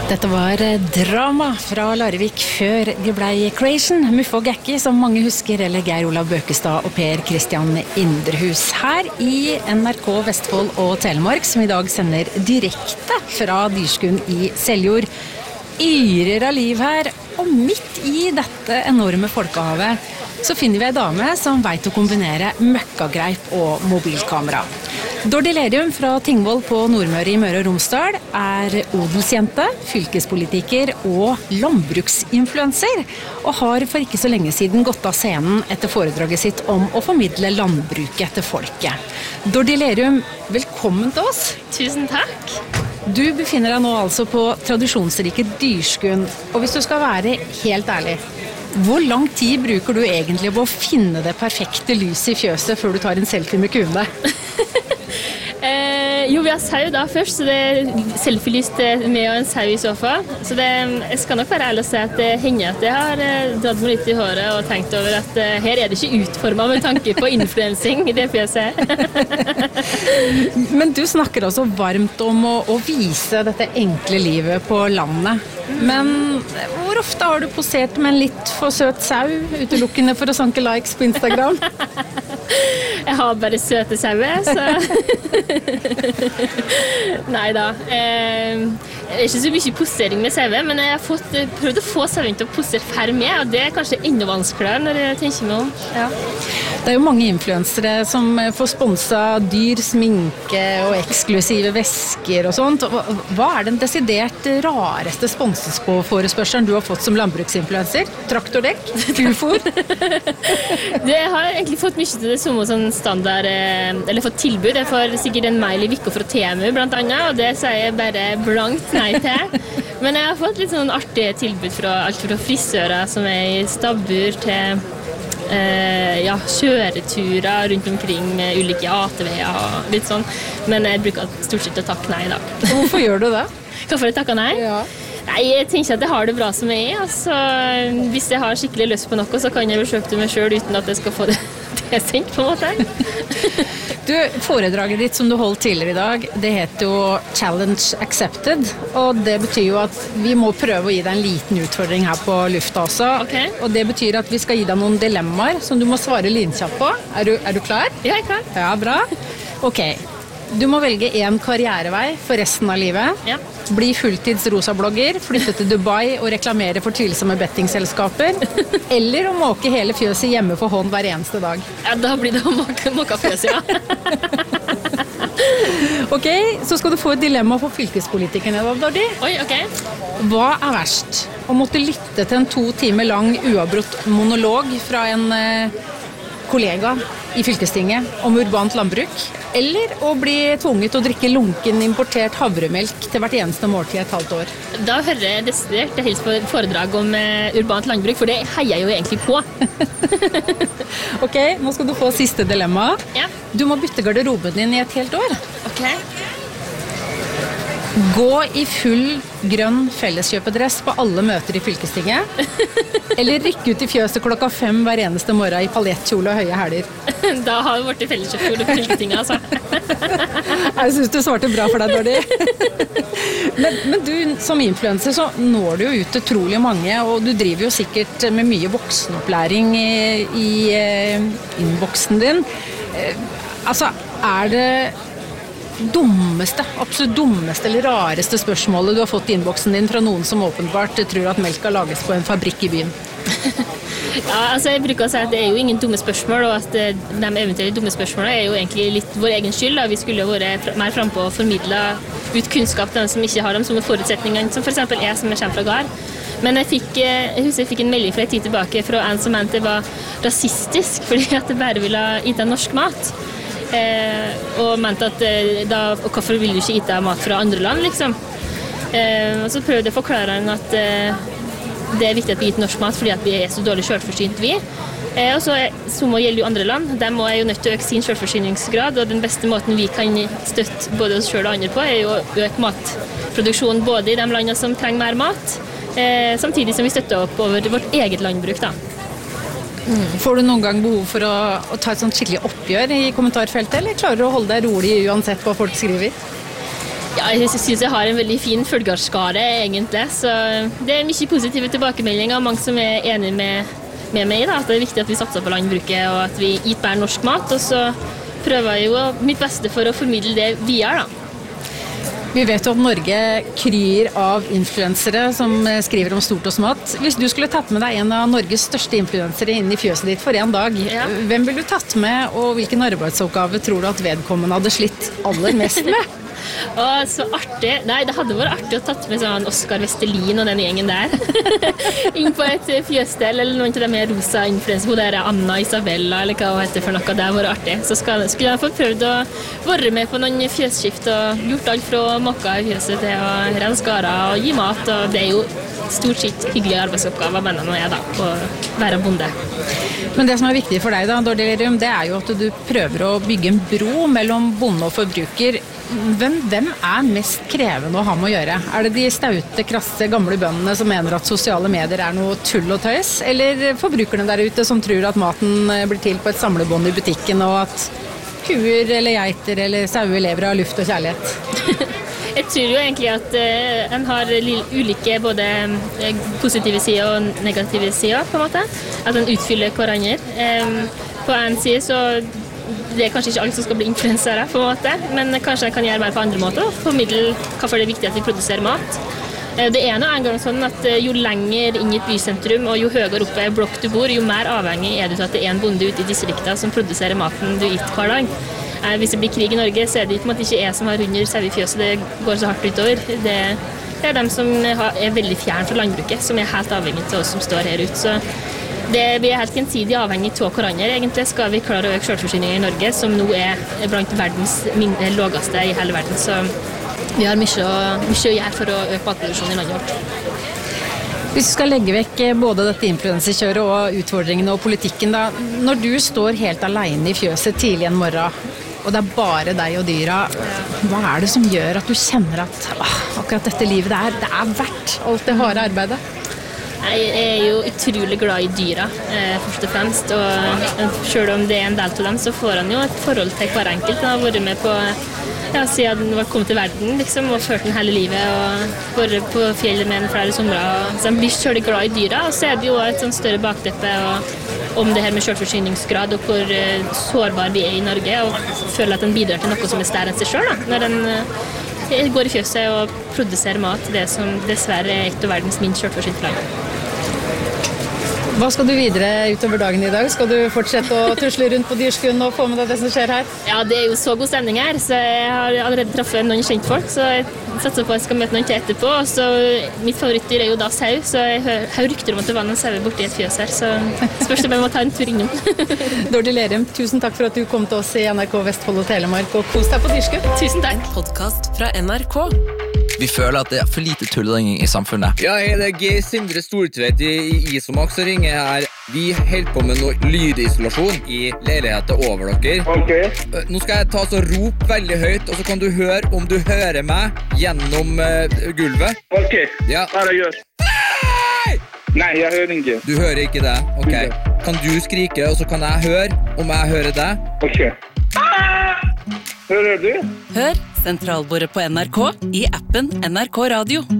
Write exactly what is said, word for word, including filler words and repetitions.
Dette var drama fra Larvik før de ble Creation, Muffe og Gakki, som mange husker, eller Geir Olav Bøkestad og Per Christian Indrehus. Her i N R K Vestfold og Telemark, som i dag sender direkte fra Dyrskuen i Seljord. Yrer av liv her, og midt i dette enorme folkehavet så finner vi en dame som vet å kombinere møkkagreip og mobilkamera. Dordi Lerium fra Tingvoll på Nordmøre i Møre og Romsdal er odelsjente, fylkespolitiker og landbruksinfluencer, og har for ikke så lenge siden gått av scenen etter foredraget sitt om å formidle landbruket til folket. Dordi Lerium, velkommen til oss. Tusen takk. Du befinner deg nå altså på tradisjonsrike Dyrskuen, og hvis du skal være helt ærlig, hvor lang tid bruker du egentlig på å finne det perfekte lyset i fjøset før du tar en selfie med kuene? eh, jo, vi har sau da først, så det er selfie-lyst med og en sau i så fall. Så det, jeg skal nok være ærlig og si at det hender at jeg har eh, dratt meg litt i håret og tenkt over at eh, her er det ikke utformet med tanke på influensing i det fjøset. Men du snakker også varmt om å, å vise dette enkle livet på landet. Men hvor ofte har du posert med en litt for søt sau, utelukkende for å sanke likes på Instagram? Jeg har bare søte sauer, så... Neida. Eh, det er ikke så mye posering med sauer, men jeg har fått, prøvd å få sauen til å posere færre med, og det er kanskje enda vanskeligere når jeg tenker meg om. Ja. Det er jo mange influensere som får sponset dyr, sminke og eksklusive vesker og sånt. Hva er den desidert rareste sponsespåforespørselen du har fått som landbruksinfluenser? Traktordekk? Kufôr? Det har egentlig fått mye til det som sånn standard, eller fått tilbud. Jeg får sikkert en mail i Vikko fra T M U blant annet, og det sier jeg bare blankt nei til. Men jeg har fått litt sånn artige tilbud fra alt fra frisører som er i stabbur til Uh, ja, kjøreturer rundt omkring med ulike A T V-er og litt sånn. Men jeg bruker stort sett å takke nei da. Hvorfor gjør du det? Hvorfor jeg takker nei? Ja. Nei, jeg tenker at jeg har det bra som jeg er. Altså, hvis jeg har skikkelig lyst på noe, så kan jeg vel kjøpe det meg selv uten at jeg skal få det, det sendt på en måte. Du, foredraget ditt som du holdt tidligere i dag, det heter jo Challenge Accepted, og det betyr jo at vi må prøve å gi deg en liten utfordring her på lufta også. Okay. Og det betyr at vi skal gi deg noen dilemmaer som du må svare lynkjapt på. Er du, er du klar? Ja, jeg er klar. Ja, bra. Ok, du må velge en karrierevei for resten av livet. Ja. Bli fulltids rosa-blogger, flytte til Dubai og reklamere for tvilsomme bettingselskaper, eller å måke hele fjøset hjemme for hånd hver eneste dag. Ja, da blir det å måke, måke fjøset, ja. Ok, så skal du få et dilemma for fylkespolitikerne, Dordi. Oi, ok. Hva er verst? Å måtte lytte til en to timer lang uavbrutt monolog fra en eh, kollega i fylkestinget om urbant landbruk, eller å bli tvunget til å drikke lunken importert havremelk til hvert eneste måltid et halvt år? Da hører jeg desidert det helst på foredrag om uh, urbant landbruk, for det heier jeg jo egentlig på. Ok, nå skal du få siste dilemma. Ja. Du må bytte garderoben din i et helt år. Ok. Gå i full grønn felleskjøpedress på alle møter i fylkestinget, eller rykke ut i fjøset klokka fem hver eneste morgen i paljettkjole og høye hæler. Da har vi vært i felleskjøpskjole på fylkestinget, altså. Jeg synes du svarte bra for deg, Dordi. Men, men du, som influenser, så når du jo ut utrolig mange, og du driver jo sikkert med mye voksenopplæring i, i innboksen din. Altså, er det dummeste, absolutt dummeste eller rareste spørsmålet du har fått i innboksen din fra noen som åpenbart tror at melka lages på en fabrikk i byen? Ja, altså jeg bruker å si at det er jo ingen dumme spørsmål, og at de eventuelle dumme spørsmålene er jo egentlig litt vår egen skyld. Da. Vi skulle jo vært mer frempå og formidlet ut kunnskap til dem som ikke har dem som forutsetninger, som for eksempel jeg som kommer fra gard. Men jeg fikk, jeg husker jeg fikk en melding fra en tid tilbake fra en som mente det var rasistisk, fordi at det bare ville ha gitt norsk mat. Eh, og mente at eh, da, og hvorfor vil du ikke ete mat fra andre land, liksom. Eh, og så prøvde jeg å forklare han at eh, det er viktig at vi gir norsk mat fordi at vi er så dårlig selvforsynt vi. Eh, og så, så må gjelde jo andre land. De må jo nødt til å øke sin selvforsyningsgrad, og den beste måten vi kan støtte både oss selv og andre på er jo å øke matproduksjonen både i de landene som trenger mer mat, eh, samtidig som vi støtter opp over vårt eget landbruk da. Mm. Får du noen gang behov for å, å ta et sånt skikkelig oppgjør i kommentarfeltet, eller klarer du å holde deg rolig uansett hva folk skriver? Ja, jeg synes jeg har en veldig fin følgerskare, egentlig. Så det er mye positive tilbakemeldinger, mange som er enige med, med meg, da, at det er viktig at vi satser på landbruket, og at vi gir bær norsk mat, og så prøver jeg jo mitt beste for å formidle det videre, da. Vi vet jo at Norge kryr av influensere som skriver om stort og smått. Hvis du skulle tatt med deg en av Norges største influensere inn i fjøset ditt for en dag, ja. Hvem ville du tatt med, og hvilken arbeidsoppgave tror du at vedkommende hadde slitt aller mest med? Å, så artig. Nei, det hadde vært artig å tatt med sånn Oskar Vestelin og den gjengen der. Inn på et fjøsdel, eller noen av de mer rosa influenser, hvor det er Anna Isabella, eller hva hun heter for noe, det hadde vært artig. Så skal, skulle jeg få prøvd å være med på noen fjøsskift, og gjort alt fra mokka i fjøset til å rense skarer og gi mat, og det er jo stort sett hyggelige arbeidsoppgaver, men nå er jeg da, å være bonde. Men det som er viktig for deg da, Dordilerium, det er jo at du prøver å bygge en bro mellom bonde og forbruker. Hvem, hvem er mest krevende å ha med å gjøre? Er det de staute, krasse, gamle bøndene som mener at sosiale medier er noe tull og tøys? Eller forbrukerne der ute som tror at maten blir til på et samlebånd i butikken, og at kuer eller geiter eller sauer lever av luft og kjærlighet? Jeg tror jo egentlig at uh, en har ulike både positive sider og negative sider, på en måte. At en utfyller hverandre. Um, på en side så det er kanskje ikke alle som skal bli influensere, på en måte, men kanskje en kan gjøre mer på andre måter, formidle hvorfor det er viktig at vi produserer mat. Uh, det er nå en gang sånn at uh, jo lenger inn i et bysentrum og jo høyere oppe er blokk du bor, jo mer avhengig er du til at det er en bonde ute i distriktet som produserer maten du gitt hver dag. Hvis det blir krig i Norge, så er det på en måte ikke jeg som har hundre sau i fjøset, det går så hardt utover. Det, det er dem som er veldig fjern fra landbruket, som er helt avhengig av oss som står her ute. Så det, vi er helt gjensidig avhengig av hverandre, egentlig. Skal vi klare å øke selvforsyningen i Norge, som nå er blant verdens laveste i hele verden. Så vi har mye å, mye å gjøre for å øke matproduksjonen i landet vårt. Hvis du skal legge vekk både dette influenserkjøret og utfordringene og politikken da, når du står helt alene i fjøset tidlig en morgen, og det er bare deg og dyra, hva er det som gjør at du kjenner at åh, akkurat dette livet det er, det er verdt alt det harde arbeidet? Jeg er jo utrolig glad i dyra, eh, først og fremst, og selv om det er en del av dem, så får han jo et forhold til hver enkelt. Han har vært med på ja, siden han kom til verden, liksom, og ført den hele livet, og vært på fjellet med en flere somre. Så han blir selv glad i dyra, og så er det jo et sånn større bakteppe og, om det her med selvforsyningsgrad, og hvor uh, sårbar vi er i Norge, og føler at den bidrar til noe som er større enn seg selv, da, når den uh, går i fjøset og produserer mat, det som dessverre er et av verdens minst selvforsynte land. Hva skal du videre utover dagen i dag? Skal du fortsette å tusle rundt på dyrskuen og få med deg det som skjer her? Ja, det er jo så god stemning her, så jeg har allerede traffet noen kjent folk, så jeg satser på at jeg skal møte noen til etterpå. Og så mitt favorittdyr er jo da sau, så jeg har rykter om at det var noen sauer borti et fjøs her, så spørs det om jeg må ta en tur innom. Dordilerium, tusen takk for at du kom til oss i N R K Vestfold og Telemark, og kos deg på dyrskuen. Tusen takk. En podcast fra N R K. Vi føler at det er for lite tulling i samfunnet. Ja, hei, det er Geir Sindre Stortvedt i, i Isomax som ringer her. Vi holder på med noe lydisolasjon i leiligheten over dere. Ok. Nå skal jeg ta så rop veldig høyt, og så kan du høre om du hører meg gjennom uh, gulvet. Ok, Ja. bare gjør. Nei! Nei, jeg hører ikke. Du hører ikke det? Ok. Kan du skrike, og så kan jeg høre om jeg hører deg? Ok. Hører du? Hør Sentralbordet på N R K i appen N R K Radio.